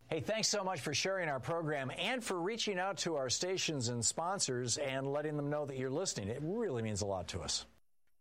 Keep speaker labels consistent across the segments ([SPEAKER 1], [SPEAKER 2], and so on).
[SPEAKER 1] Hey, thanks so much for sharing our program and for reaching out to our stations and sponsors and letting them know that you're listening. It really means a lot to us.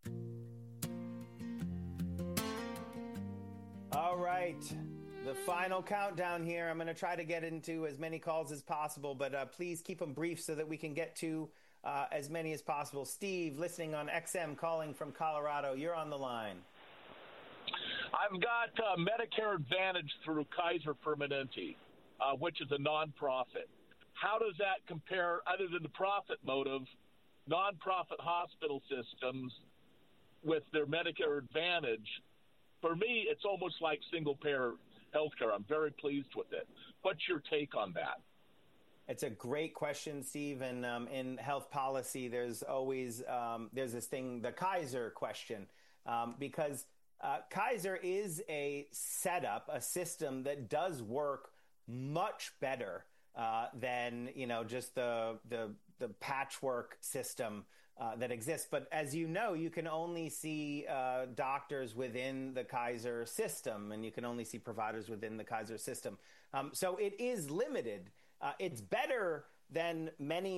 [SPEAKER 2] All right. The final countdown here. I'm going to try to get into as many calls as possible, but please keep them brief so that we can get to as many as possible. Steve, listening on XM, calling from Colorado. You're on the line.
[SPEAKER 3] I've got Medicare Advantage through Kaiser Permanente, which is a nonprofit. How does that compare, other than the profit motive, nonprofit hospital systems with their Medicare Advantage? For me, it's almost like single-payer healthcare. I'm very pleased with it. What's your take on that?
[SPEAKER 2] It's a great question, Steve. And in health policy, there's always there's this thing, the Kaiser question, because Kaiser is a setup, a system that does work much better than just the patchwork system that exists. But as you know, you can only see doctors within the Kaiser system, and you can only see providers within the Kaiser system. So it is limited. It's better than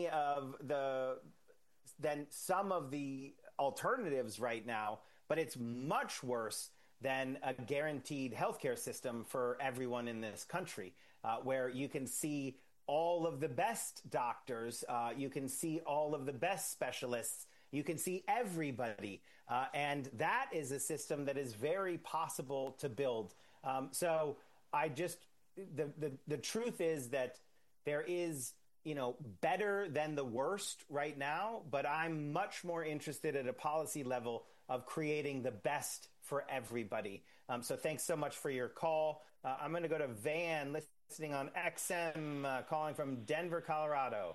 [SPEAKER 2] some of the alternatives right now, but it's much worse than a guaranteed healthcare system for everyone in this country, where you can see all of the best doctors, you can see all of the best specialists, you can see everybody. And that is a system that is very possible to build. So the truth is that there is, better than the worst right now, but I'm much more interested at a policy level of creating the best for everybody. So thanks so much for your call. I'm going to go to Van, listening on XM, calling from Denver, Colorado.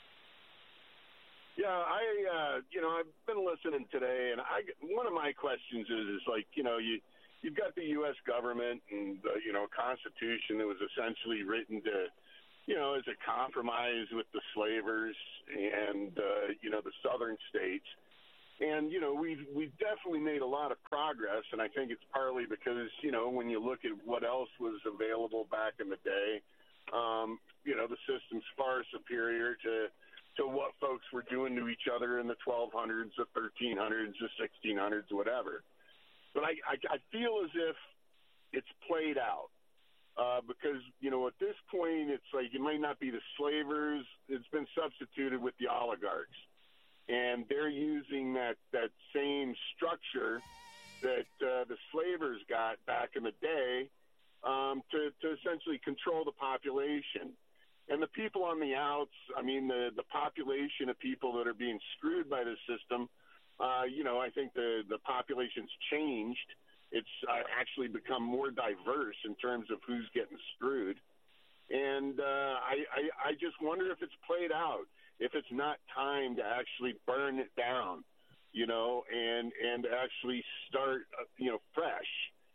[SPEAKER 4] Yeah, I've been listening today, and one of my questions is like, you've got the U.S. government and Constitution that was essentially written to, as a compromise with the slavers and the southern states. And, we've definitely made a lot of progress, and I think it's partly because, when you look at what else was available back in the day, the system's far superior to what folks were doing to each other in the 1200s, the 1300s, the 1600s, whatever. But I feel as if it's played out. Because, at this point, it's like it might not be the slavers. It's been substituted with the oligarchs. And they're using that same structure that the slavers got back in the day to essentially control the population. And the people on the outs, the population of people that are being screwed by this system, I think the population's changed. It's actually become more diverse in terms of who's getting screwed. And I just wonder if it's played out, if it's not time to actually burn it down, and actually start, fresh,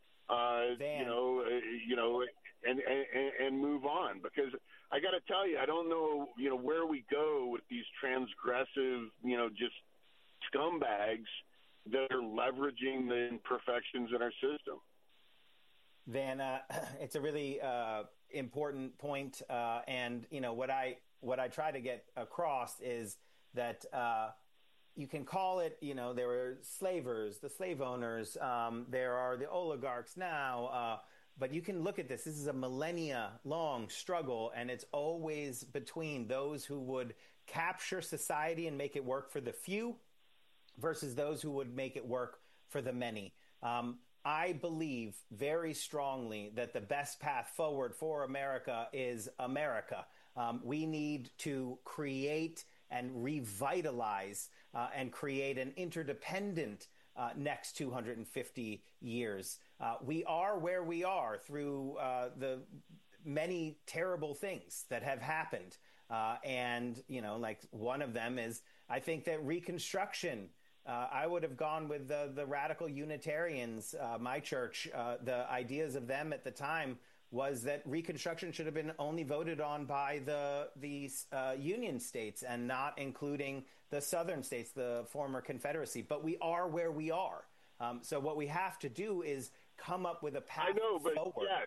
[SPEAKER 4] and move on. Because I got to tell you, I don't know, where we go with these transgressive, just scumbags that are leveraging the imperfections in our system.
[SPEAKER 2] Van, it's a really important point, and what I try to get across is that you can call it, there were slavers, the slave owners, there are the oligarchs now, but you can look at this. This is a millennia-long struggle, and it's always between those who would capture society and make it work for the few versus those who would make it work for the many. I believe very strongly that the best path forward for America is America. We need to create and revitalize and create an interdependent next 250 years. We are where we are through the many terrible things that have happened. And, like one of them is, I think that Reconstruction, I would have gone with the radical Unitarians, my church. The ideas of them at the time was that Reconstruction should have been only voted on by the Union states and not including the Southern states, the former Confederacy. But we are where we are. So what we have to do is come up with a path forward.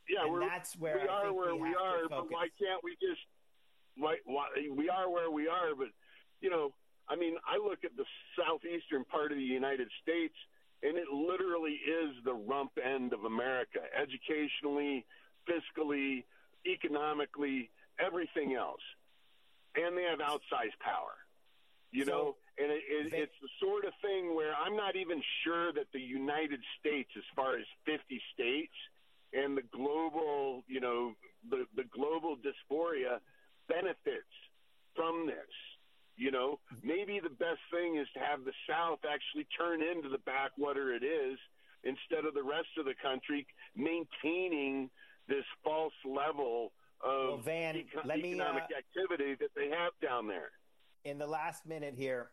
[SPEAKER 4] Yeah,
[SPEAKER 2] that's where
[SPEAKER 4] we are where we are. But why can't we just? Why we are where we are? But I mean, I look at the southeastern part of the United States, and it literally is the rump end of America, educationally, fiscally, economically, everything else, and they have outsized power. And it's the sort of thing where I'm not even sure that the United States, as far as 50 states and the global, the global dysphoria benefits from this. Maybe the best thing is to have the South actually turn into the backwater it is instead of the rest of the country maintaining this false level of economic activity that they have down there.
[SPEAKER 2] In the last minute here,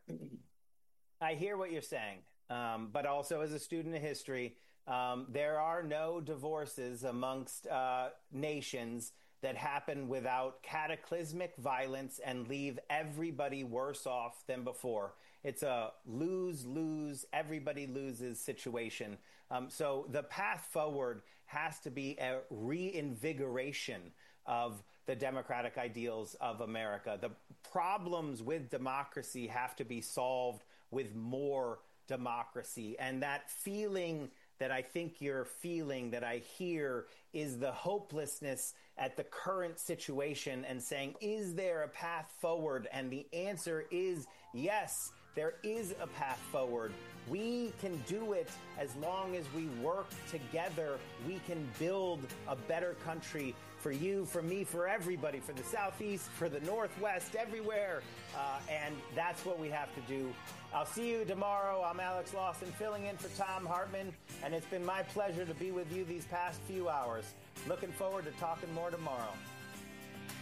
[SPEAKER 2] I hear what you're saying, but also as a student of history, there are no divorces amongst nations that happen without cataclysmic violence and leave everybody worse off than before. It's a lose-lose, everybody loses situation. So the path forward has to be a reinvigoration of the democratic ideals of America. The problems with democracy have to be solved with more democracy. And that feeling that I think you're feeling, that I hear, is the hopelessness at the current situation and saying, is there a path forward? And the answer is yes, there is a path forward. We can do it as long as we work together. We can build a better country for you, for me, for everybody, for the Southeast, for the Northwest, everywhere. And that's what we have to do. I'll see you tomorrow. I'm Alex Lawson, filling in for Thom Hartmann, and it's been my pleasure to be with you these past few hours. Looking forward to talking more tomorrow.